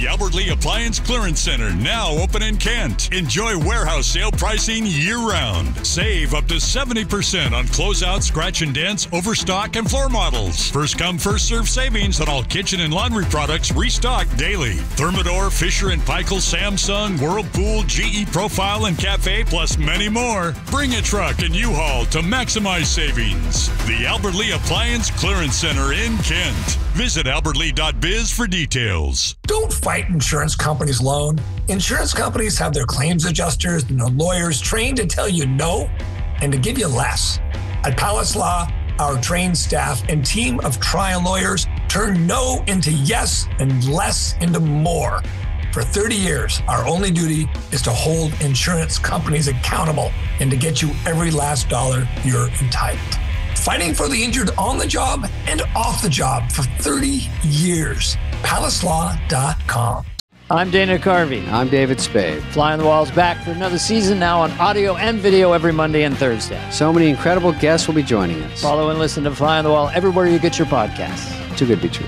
Albert Lee Appliance Clearance Center, now open in Kent. Enjoy warehouse sale pricing year-round. Save up to 70% on closeout, scratch and dents, overstock, and floor models. First come, first serve savings on all kitchen and laundry products restocked daily. Thermador, Fisher & Paykel, Samsung, Whirlpool, GE Profile, and Cafe, plus many more. Bring a truck and U-Haul to maximize savings. The Albert Lee Appliance Clearance Center in Kent. Visit albertlee.biz for details. Don't fight insurance companies' loan. Insurance companies have their claims adjusters and their lawyers trained to tell you no and to give you less. At Palace Law, our trained staff and team of trial lawyers turn no into yes and less into more. For 30 years, our only duty is to hold insurance companies accountable and to get you every last dollar you're entitled. Fighting for the injured on the job and off the job for 30 years. PalaceLaw.com. I'm Dana Carvey. I'm David Spade. Fly on the Wall's back for another season, now on audio and video every Monday and Thursday. So many incredible guests will be joining us. Follow and listen to Fly on the Wall everywhere you get your podcasts. Too good to be true.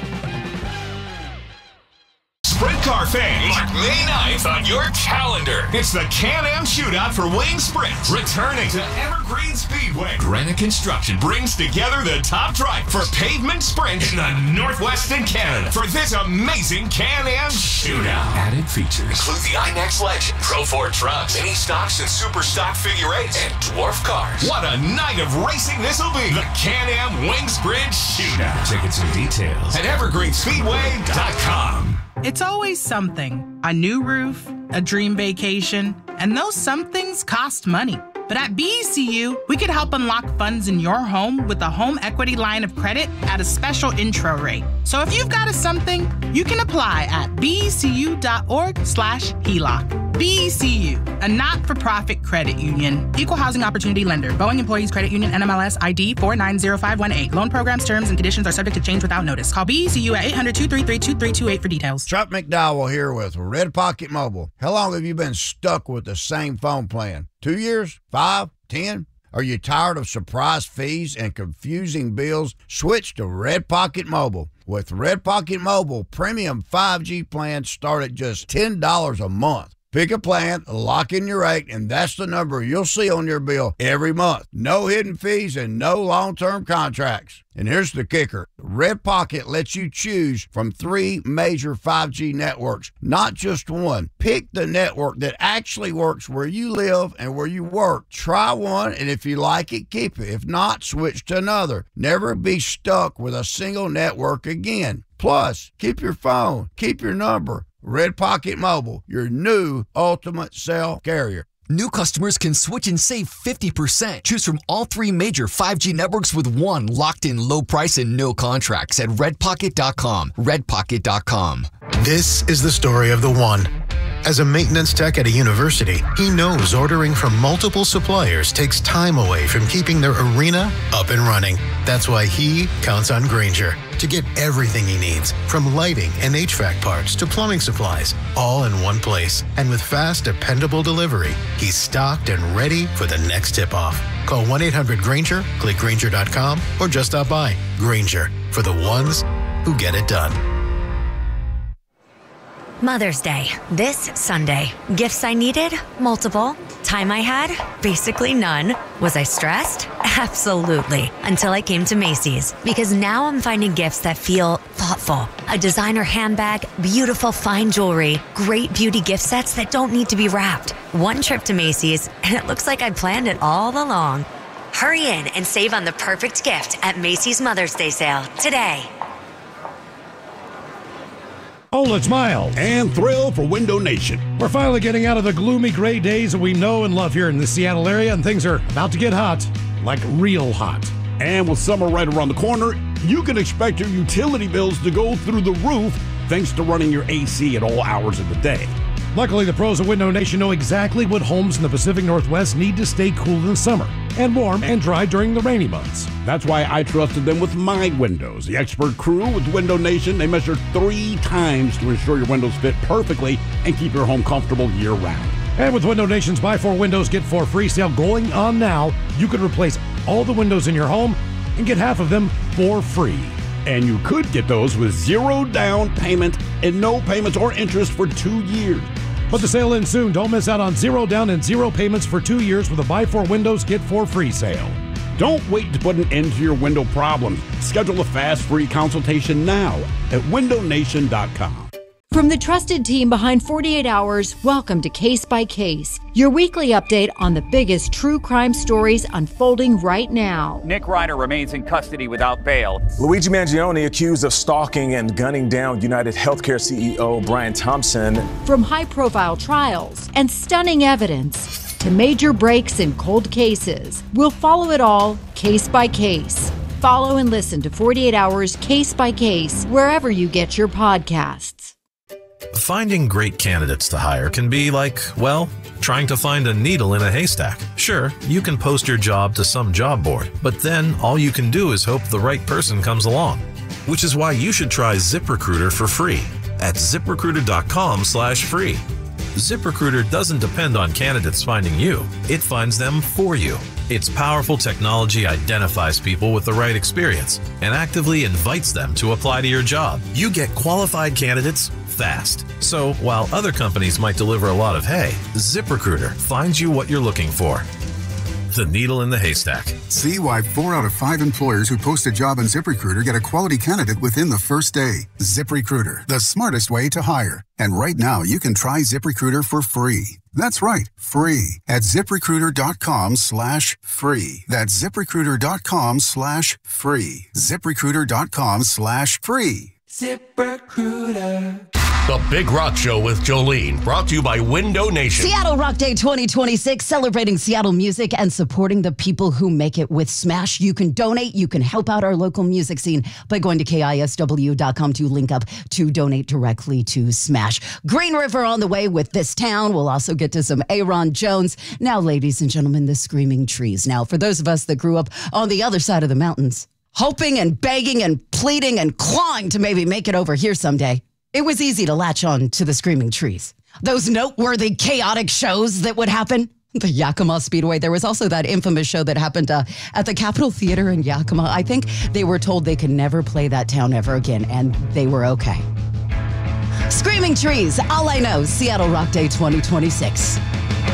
Sprint car fans, mark May 9th on your calendar. It's the Can-Am Shootout for Wing Sprint. Returning to Evergreen Speedway, Granite Construction brings together the top drivers for pavement sprints in the Northwestern Canada for this amazing Can-Am Shootout. Added features include the INEX Legend, Pro 4 trucks, mini stocks and super stock figure 8s, and dwarf cars. What a night of racing this will be. The Can-Am Wing Sprint Shootout. Tickets and details at evergreenspeedway.com. It's always something. A new roof, a dream vacation, and those somethings cost money. But at BECU, we could help unlock funds in your home with a home equity line of credit at a special intro rate. So if you've got a something, you can apply at becu.org/HELOC. BECU, a not-for-profit credit union. Equal housing opportunity lender. Boeing Employees Credit Union, NMLS ID 490518. Loan programs, terms, and conditions are subject to change without notice. Call BECU at 800-233-2328 for details. Chuck McDowell here with Red Pocket Mobile. How long have you been stuck with the same phone plan? 2 years? 5? 10? Are you tired of surprise fees and confusing bills? Switch to Red Pocket Mobile. With Red Pocket Mobile, premium 5G plans start at just $10 a month. Pick a plan, lock in your rate, and that's the number you'll see on your bill every month. No hidden fees and no long-term contracts. And here's the kicker. Red Pocket lets you choose from 3 major 5G networks, not just one. Pick the network that actually works where you live and where you work. Try one, and if you like it, keep it. If not, switch to another. Never be stuck with a single network again. Plus, keep your phone, keep your number. Red Pocket Mobile, your new ultimate cell carrier. New customers can switch and save 50%. Choose from all 3 major 5G networks with one locked-in low price and no contracts at redpocket.com. Redpocket.com. This is the story of the one. As a maintenance tech at a university, he knows ordering from multiple suppliers takes time away from keeping their arena up and running. That's why he counts on Grainger to get everything he needs, from lighting and HVAC parts to plumbing supplies, all in one place. And with fast, dependable delivery, he's stocked and ready for the next tip-off. Call 1-800-GRAINGER, click Grainger.com, or just stop by. Grainger, for the ones who get it done. Mother's Day, this Sunday. Gifts I needed? Multiple. Time I had? Basically none. Was I stressed? Absolutely. Until I came to Macy's. Because now I'm finding gifts that feel thoughtful. A designer handbag, beautiful fine jewelry, great beauty gift sets that don't need to be wrapped. One trip to Macy's, and it looks like I planned it all along. Hurry in and save on the perfect gift at Macy's Mother's Day sale today. Oh, let's smile and thrill for Window Nation. We're finally getting out of the gloomy gray days that we know and love here in the Seattle area, and things are about to get hot, like real hot. And with summer right around the corner, you can expect your utility bills to go through the roof thanks to running your AC at all hours of the day. Luckily, the pros of Window Nation know exactly what homes in the Pacific Northwest need to stay cool in the summer and warm and dry during the rainy months. That's why I trusted them with my windows. The expert crew with Window Nation, they measure 3 times to ensure your windows fit perfectly and keep your home comfortable year-round. And with Window Nation's Buy 4 Windows, Get 4 free sale going on now, you could replace all the windows in your home and get half of them for free. And you could get those with 0 down payment and no payments or interest for 2 years. But the sale ends soon. Don't miss out on 0 down and 0 payments for 2 years with a buy 4 windows, get 4 free sale. Don't wait to put an end to your window problems. Schedule a fast free consultation now at windownation.com. From the trusted team behind 48 Hours, welcome to Case by Case, your weekly update on the biggest true crime stories unfolding right now. Nick Ryder remains in custody without bail. Luigi Mangione accused of stalking and gunning down United Healthcare CEO Brian Thompson. From high-profile trials and stunning evidence to major breaks in cold cases, we'll follow it all case by case. Follow and listen to 48 Hours Case by Case wherever you get your podcasts. Finding great candidates to hire can be like, well, trying to find a needle in a haystack. Sure, you can post your job to some job board, but then all you can do is hope the right person comes along. Which is why you should try ZipRecruiter for free at ZipRecruiter.com/free. ZipRecruiter doesn't depend on candidates finding you. It finds them for you. Its powerful technology identifies people with the right experience and actively invites them to apply to your job. You get qualified candidates fast. So while other companies might deliver a lot of hay, ZipRecruiter finds you what you're looking for. The needle in the haystack. See why 4 out of 5 employers who post a job on ZipRecruiter get a quality candidate within the first day. ZipRecruiter, the smartest way to hire. And right now, you can try ZipRecruiter for free. That's right, free at ZipRecruiter.com/free. That's ZipRecruiter.com/free. ZipRecruiter.com/free. ZipRecruiter. The Big Rock Show with Jolene, brought to you by Window Nation. Seattle Rock Day 2026, celebrating Seattle music and supporting the people who make it with Smash. You can donate, you can help out our local music scene by going to KISW.com to link up to donate directly to Smash. Green River on the way with This Town. We'll also get to some Aaron Jones. Now, ladies and gentlemen, the Screaming Trees. Now, for those of us that grew up on the other side of the mountains, hoping and begging and pleading and clawing to maybe make it over here someday, it was easy to latch on to the Screaming Trees. Those noteworthy, chaotic shows that would happen. The Yakima Speedway. There was also that infamous show that happened at the Capitol Theater in Yakima. I think they were told they could never play that town ever again, and they were okay. Screaming Trees, all I know, Seattle Rock Day 2026.